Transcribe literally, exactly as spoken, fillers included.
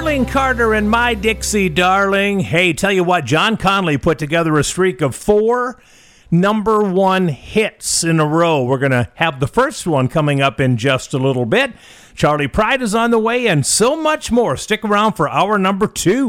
Darling Carter and My Dixie Darling. Hey, tell you what, John Conley put together a streak of four number one hits in a row. We're going to have the first one coming up in just a little bit. Charlie Pride is on the way and so much more. Stick around for hour number two.